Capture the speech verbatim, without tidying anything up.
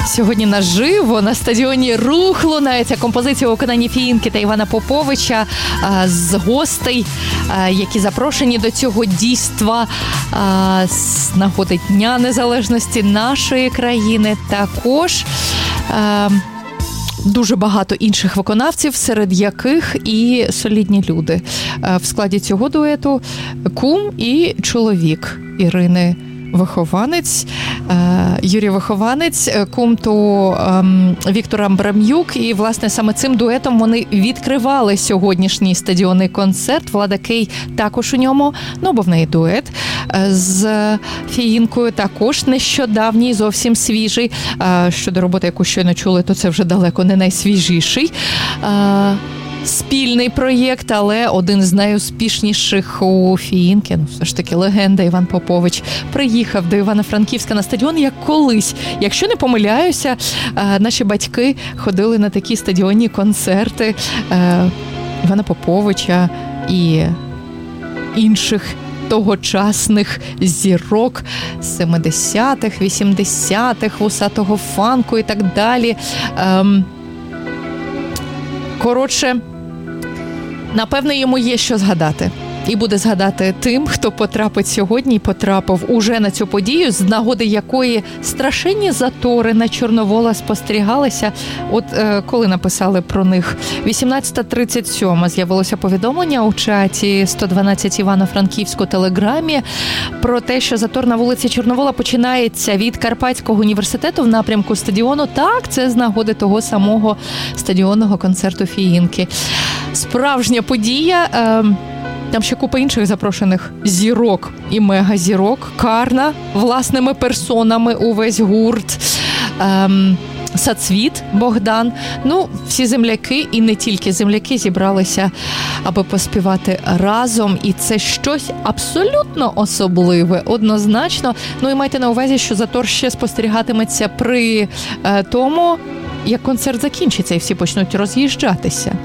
Сьогодні наживо на стадіоні «Рух» лунається композиція у виконанні Фіїнки та Івана Поповича з гостей, які запрошені до цього дійства з нагоди Дня Незалежності нашої країни. Також дуже багато інших виконавців, серед яких і солідні люди. В складі цього дуету кум і чоловік Ірини Вихованець, Юрій Вихованець, кум то Віктор Абрам'юк, і, власне, саме цим дуетом вони відкривали сьогоднішній стадіонний концерт. Влада Кей також у ньому, ну, бо в неї дует з Фіїнкою, також нещодавній, зовсім свіжий. Щодо роботи, яку щойно чули, то це вже далеко не найсвіжіший спільний проєкт, але один з найуспішніших у Фіїнки, ну, все ж таки, легенда Іван Попович, приїхав до Івано-Франківська на стадіон, як колись. Якщо не помиляюся, наші батьки ходили на такі стадіонні концерти Івана Поповича і інших тогочасних зірок семидесятих, вісімдесятих, вусатого фанку і так далі. Коротше, напевне, йому є що згадати. І буде згадати тим, хто потрапить сьогодні і потрапив уже на цю подію, з нагоди якої страшенні затори на Чорновола спостерігалися. От е, коли написали про них. вісімнадцята тридцять сім з'явилося повідомлення у чаті сто дванадцять Івано-Франківську телеграмі про те, що затор на вулиці Чорновола починається від Карпатського університету в напрямку стадіону. Так, це з нагоди того самого стадіонного концерту Фіїнки. Справжня подія. Е, Там ще купа інших запрошених зірок і мегазірок. Карна власними персонами, увесь гурт. Ем, Сацвіт Богдан. Ну, всі земляки і не тільки земляки зібралися, аби поспівати разом. І це щось абсолютно особливе, однозначно. Ну і майте на увазі, що затор ще спостерігатиметься при е, тому, як концерт закінчиться і всі почнуть роз'їжджатися.